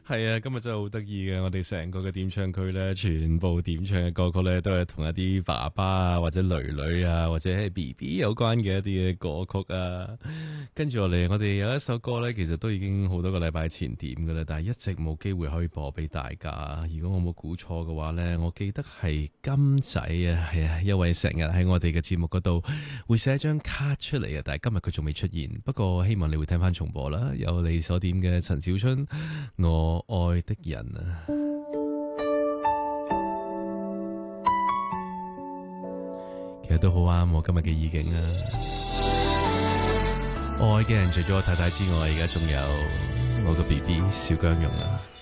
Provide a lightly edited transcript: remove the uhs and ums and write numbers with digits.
係啊，今日真係好得意嘅，我哋成個嘅點唱區咧，全部點唱嘅歌曲咧，都係同一啲爸爸啊，或者女女啊，或者係 BB 有關嘅一啲嘅歌曲啊。跟住落嚟，我哋有一首歌咧，其實都已經好多個禮拜前點㗎啦，但係一直冇機會可以播俾大家。如果我冇估錯嘅話咧，我記得係金仔啊，係啊，因為成日喺我哋嘅節目嗰度會寫一張卡出嚟啊，但係今日佢仲未出現。不過希望你會聽翻重播啦，有你所點嘅陳小春，我愛的人啊，其實都好啱我今日嘅意境啊！我愛嘅人除咗我太太之外，而家仲有我個 BB 小姜蓉啊！